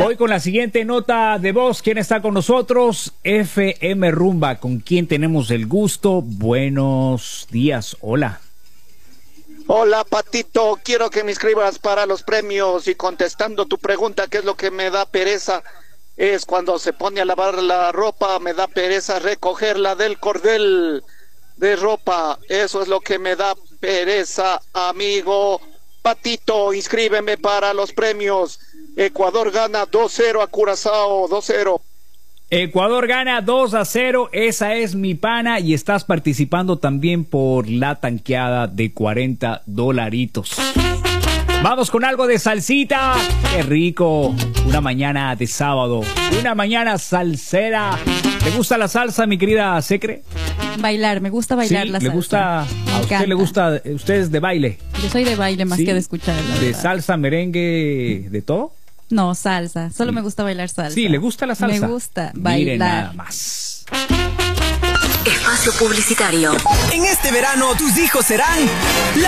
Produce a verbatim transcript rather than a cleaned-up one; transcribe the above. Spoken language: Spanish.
Voy con la siguiente nota de voz. ¿Quién está con nosotros? F M Rumba, ¿con quién tenemos el gusto? Buenos días, hola. Hola, Patito, quiero que me inscribas para los premios y contestando tu pregunta, ¿qué es lo que me da pereza? Es cuando se pone a lavar la ropa, me da pereza recogerla del cordel de ropa, eso es lo que me da pereza, amigo. Patito, inscríbeme para los premios. Ecuador gana dos cero a Curazao, dos cero. Ecuador gana dos a cero, esa es mi pana, y estás participando también por la tanqueada de cuarenta dolaritos. Vamos con algo de salsita, qué rico, una mañana de sábado, una mañana salsera. ¿Te gusta la salsa, mi querida Secre? Bailar, me gusta bailar sí, la ¿le salsa. Gusta, me ¿A usted encanta. le gusta, usted es de baile? Yo soy de baile más ¿Sí? que de escuchar. ¿De verdad. salsa, merengue, de todo? No, salsa, solo Sí. me gusta bailar salsa. Sí, ¿le gusta la salsa? Me gusta Mire bailar. nada más. Espacio publicitario. En este verano tus hijos serán la